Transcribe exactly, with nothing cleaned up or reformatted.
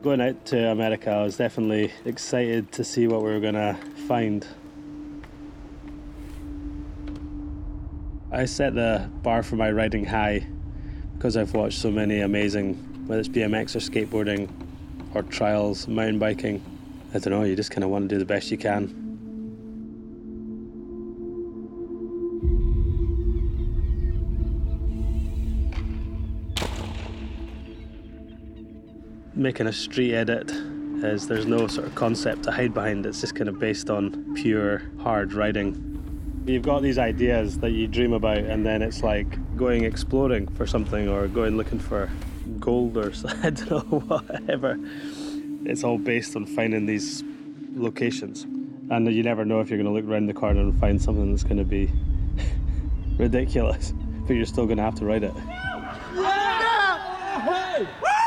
Going out to America, I was definitely excited to see what we were going to find. I set the bar for my riding high because I've watched so many amazing, whether it's B M X or skateboarding or trials, mountain biking. I don't know, you just kind of want to do the best you can. Making a street edit is there's no sort of concept to hide behind. It's just kind of based on pure hard riding. You've got these ideas that you dream about, and then it's like going exploring for something or going looking for gold or I don't know, whatever. It's all based on finding these locations, and you never know if you're going to look around the corner and find something that's going to be ridiculous, but you're still going to have to ride it. Yeah! Hey!